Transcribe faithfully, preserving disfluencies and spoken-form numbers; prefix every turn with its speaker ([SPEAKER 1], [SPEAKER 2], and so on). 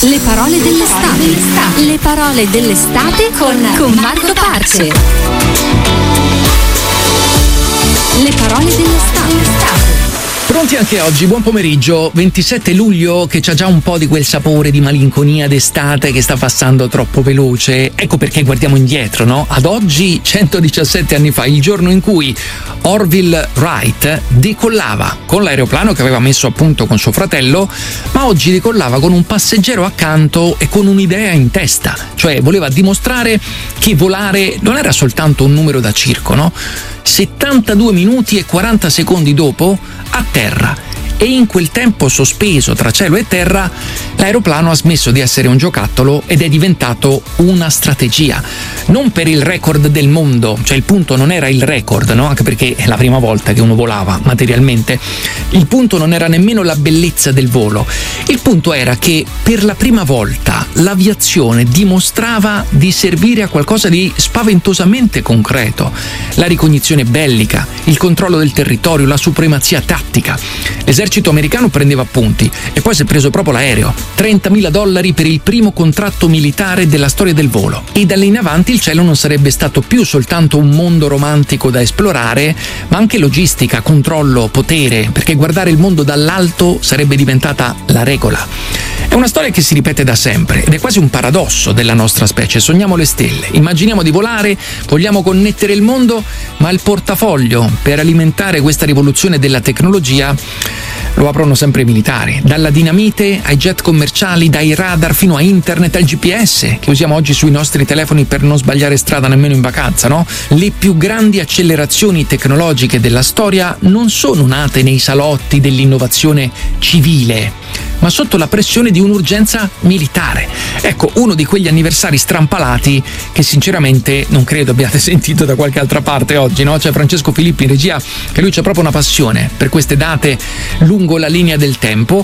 [SPEAKER 1] Le parole dell'estate. Le parole dell'estate con, con Marco Parce. Le parole dell'estate.
[SPEAKER 2] Pronti anche oggi, buon pomeriggio, ventisette luglio, che c'ha già un po' di quel sapore di malinconia d'estate che sta passando troppo veloce. Ecco perché guardiamo indietro, no? Ad oggi, centodiciassette anni fa, il giorno in cui Orville Wright decollava con l'aeroplano che aveva messo a punto con suo fratello, ma oggi decollava con un passeggero accanto e con un'idea in testa, cioè voleva dimostrare che volare non era soltanto un numero da circo, no? settantadue minuti e quaranta secondi dopo, a terra. E in quel tempo sospeso tra cielo e terra, l'aeroplano ha smesso di essere un giocattolo ed è diventato una strategia. Non per il record del mondo, cioè il punto non era il record, no? Anche perché è la prima volta che uno volava materialmente. Il punto non era nemmeno la bellezza del volo. Il punto era che per la prima volta l'aviazione dimostrava di servire a qualcosa di spaventosamente concreto. La ricognizione bellica, il controllo del territorio, la supremazia tattica. L'esercito americano prendeva appunti e poi si è preso proprio l'aereo. trentamila dollari per il primo contratto militare della storia del volo. E da lì in avanti il cielo non sarebbe stato più soltanto un mondo romantico da esplorare, ma anche logistica, controllo, potere, perché guardare il mondo dall'alto sarebbe diventata la regola. È una storia che si ripete da sempre ed è quasi un paradosso della nostra specie. Sogniamo le stelle, immaginiamo di volare, vogliamo connettere il mondo, ma il portafoglio per alimentare questa rivoluzione della tecnologia lo aprono sempre i militari, dalla dinamite ai jet commerciali, dai radar fino a internet, al G P S che usiamo oggi sui nostri telefoni per non sbagliare strada nemmeno in vacanza, no? Le più grandi accelerazioni tecnologiche della storia non sono nate nei salotti dell'innovazione civile, ma sotto la pressione di un'urgenza militare. Ecco, uno di quegli anniversari strampalati che sinceramente non credo abbiate sentito da qualche altra parte oggi, no? C'è Francesco Filippi in regia, che lui c'ha proprio una passione per queste date lungo la linea del tempo,